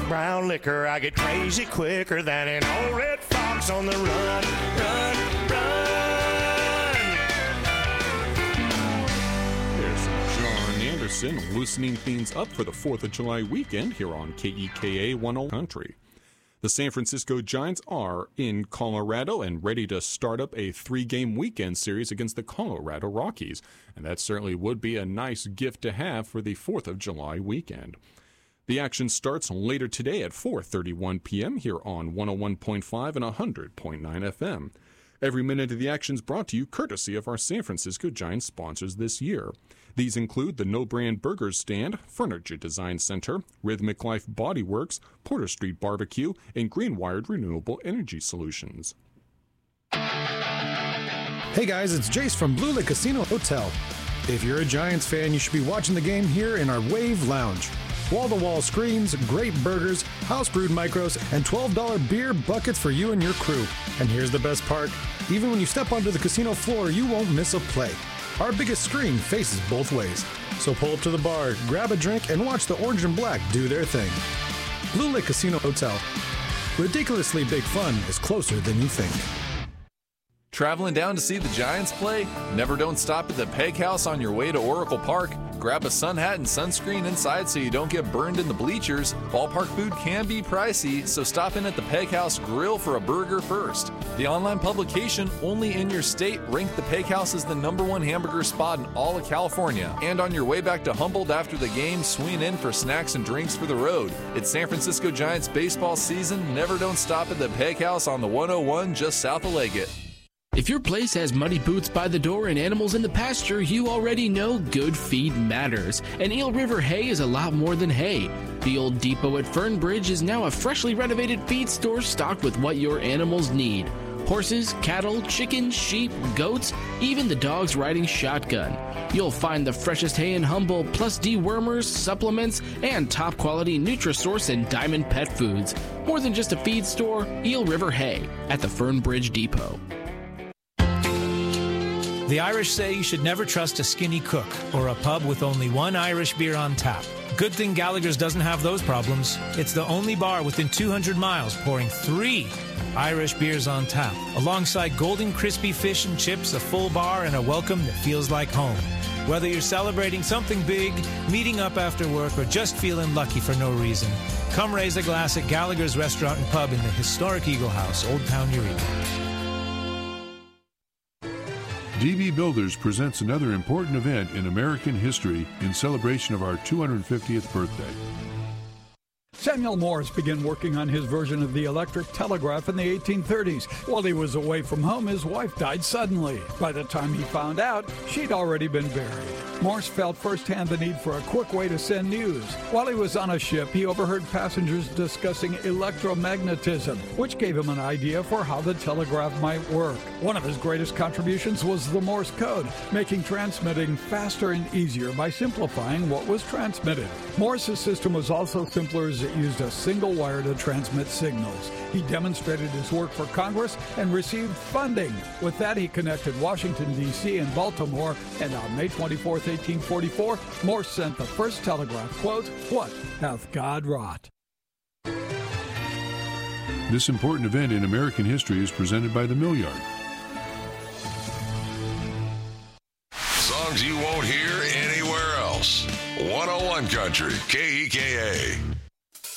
that brown liquor, I get crazy quicker than an old red fox on the run, run, run. There's John Anderson loosening things up for the 4th of July weekend here on KEKA 10 Country. The San Francisco Giants are in Colorado and ready to start up a 3-game weekend series against the Colorado Rockies, and that certainly would be a nice gift to have for the 4th of July weekend. The action starts later today at 4:31 p.m. here on 101.5 and 100.9 FM. Every minute of the action is brought to you courtesy of our San Francisco Giants sponsors this year. These include the No Brand Burgers Stand, Furniture Design Center, Rhythmic Life Body Works, Porter Street Barbecue, and Greenwired Renewable Energy Solutions. Hey guys, it's Jace from Blue Lake Casino Hotel. If you're a Giants fan, you should be watching the game here in our Wave Lounge. Wall-to-wall screens, great burgers, house-brewed micros, and $12 beer buckets for you and your crew. And here's the best part. Even when you step onto the casino floor, you won't miss a play. Our biggest screen faces both ways. So pull up to the bar, grab a drink, and watch the orange and black do their thing. Blue Lake Casino Hotel. Ridiculously big fun is closer than you think. Traveling down to see the Giants play? Never don't stop at the Peg House on your way to Oracle Park. Grab a sun hat and sunscreen inside so you don't get burned in the bleachers. Ballpark food can be pricey, so stop in at the Peg House Grill for a burger first. The online publication, only in your state, ranked the Peg House as the #1 hamburger spot in all of California. And on your way back to Humboldt after the game, swing in for snacks and drinks for the road. It's San Francisco Giants baseball season. Never don't stop at the Peg House on the 101 just south of Leggett. If your place has muddy boots by the door and animals in the pasture, you already know good feed matters. And Eel River Hay is a lot more than hay. The old depot at Fernbridge is now a freshly renovated feed store stocked with what your animals need. Horses, cattle, chickens, sheep, goats, even the dogs riding shotgun. You'll find the freshest hay in Humboldt, plus dewormers, supplements, and top-quality Nutrisource and Diamond Pet Foods. More than just a feed store, Eel River Hay at the Fernbridge Depot. The Irish say you should never trust a skinny cook or a pub with only one Irish beer on tap. Good thing Gallagher's doesn't have those problems. It's the only bar within 200 miles pouring 3 Irish beers on tap, alongside golden crispy fish and chips, a full bar, and a welcome that feels like home. Whether you're celebrating something big, meeting up after work, or just feeling lucky for no reason, come raise a glass at Gallagher's Restaurant and Pub in the historic Eagle House, Old Town Eureka. DB Builders presents another important event in American history in celebration of our 250th birthday. Samuel Morse began working on his version of the electric telegraph in the 1830s. While he was away from home, his wife died suddenly. By the time he found out, she'd already been buried. Morse felt firsthand the need for a quick way to send news. While he was on a ship, he overheard passengers discussing electromagnetism, which gave him an idea for how the telegraph might work. One of his greatest contributions was the Morse code, making transmitting faster and easier by simplifying what was transmitted. Morse's system was also simpler as it used a single wire to transmit signals. He demonstrated his work for Congress and received funding. With that, he connected Washington, D.C. and Baltimore, and on May 24, 1844, Morse sent the first telegraph, quote, "What hath God wrought?" This important event in American history is presented by the Mill Yard. Songs you won't hear anywhere else. 101 Country, KEKA.